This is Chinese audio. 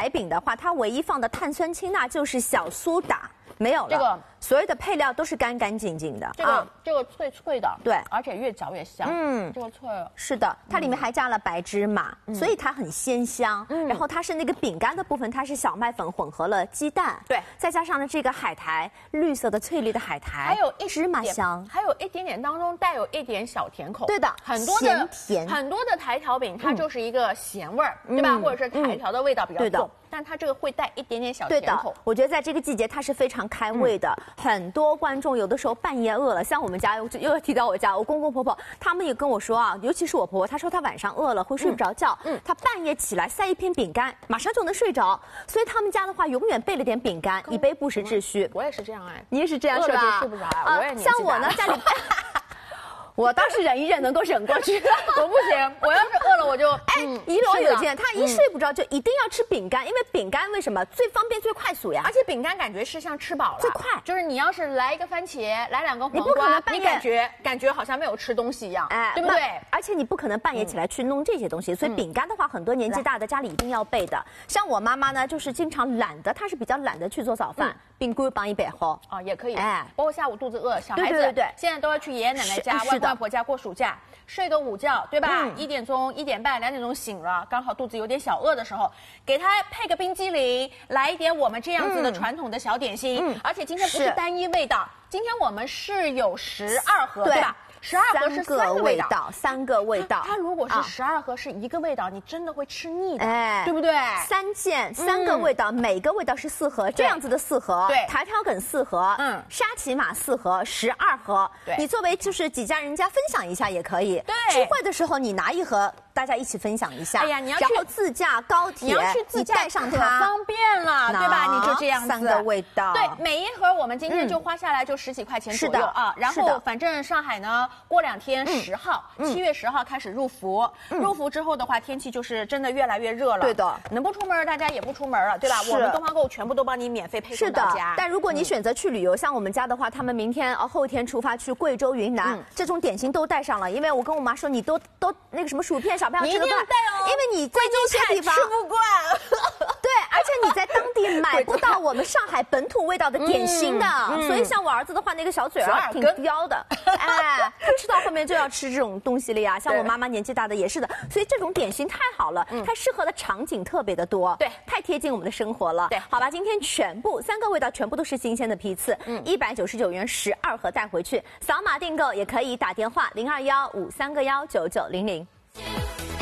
台饼的话，它唯一放的碳酸氢钠就是小苏打。 没有了， 这个所有的配料都是干干净净的。 这个脆脆的， 对， 而且越嚼越香。这个脆是的，它里面还加了白芝麻，所以它很鲜香。然后它是那个饼干的部分，它是小麦粉混合了鸡蛋， 对， 再加上了这个海苔，绿色的翠绿的海苔， 还有芝麻香， 还有一点点当中带有一点小甜口。 对的， 很多的咸甜， 很多的台条饼它就是一个咸味儿，对吧？或者是台条的味道比较重。 但它这个会带一点点小甜口， 我觉得在这个季节它是非常开胃的。很多观众有的时候半夜饿了，像我们家又要提到我家，我公公婆婆他们也跟我说啊，尤其是我婆婆，她说她晚上饿了会睡不着觉，她半夜起来塞一片饼干，马上就能睡着。所以他们家的话永远备了点饼干，以备不时之需。 我也是这样哎， 你也是这样是吧？ 饿了就睡不着啊，我也像我呢家里。我倒是忍一忍，能够忍过去。 我不行，我要是饿了我就一楼有见，他一睡不着就一定要吃饼干，因为饼干为什么最方便最快速呀？ 而且饼干感觉是像吃饱了， 最快。 就是你要是来一个番茄，来2个黄瓜， 你不可能半夜感觉好像没有吃东西一样，哎，对不对？ 而且你不可能半夜起来去弄这些东西，所以饼干的话，很多年纪大的家里一定要备的。像我妈妈呢，就是经常懒得，她是比较懒得去做早饭，饼干帮一备好啊，也可以。哎，包括下午肚子饿，小孩子对， 现在都要去爷爷奶奶家、外公外婆家过暑假。 睡个午觉，对吧？1点钟、1点半、2点钟醒了，刚好肚子有点小饿的时候，给他配个冰激凌，来一点我们这样子的传统的小点心。而且今天不是单一味道，今天我们是有12盒，对吧？12盒是3个味道 ，3个味道。 它如果是12盒是1个味道，你真的会吃腻的，哎，对不对 ？3件3个味道，每个味道是4盒，这样子的4盒。 对， 台条梗4盒，沙琪玛4盒，12盒。对，你作为就是几家人家分享一下也可以。 对， 聚会的时候你拿1盒，大家一起分享一下。 哎呀，你要然后自驾高铁， 你要去自驾带上它， 方便了，对吧？你就这样子 3个味道。 对，每1盒我们今天就花下来就10几块钱左右啊。然后反正上海呢，过2天。10号，7月10号开始入伏，入伏之后的话，天气就是真的越来越热了。 对的， 能不出门大家也不出门了，对吧？我们东方购物全部都帮你免费配送到家。 但如果你选择去旅游，像我们家的话，他们明天后天出发去贵州、云南，这种点心都带上了。因为我跟我妈说，你都那个什么薯片，小朋友吃得惯，因为你在这些地方吃不惯。 对，而且你在当地买不到我们上海本土味道的点心的，所以像我儿子的话，那个小嘴儿挺刁的，哎，他吃到后面就要吃这种东西了呀。像我妈妈年纪大的也是的，所以这种点心太好了，它适合的场景特别的多， 对， 太贴近我们的生活了。对，好吧，今天全部3个味道全部都是新鲜的批次，199元12盒带回去，扫码订购也可以打电话0215319900。